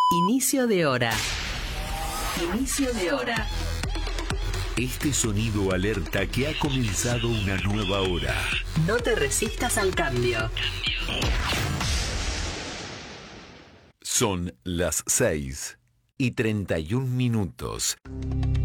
Inicio de hora. Inicio de hora. Este sonido alerta que ha comenzado una nueva hora. No te resistas al cambio. Son las 6:31.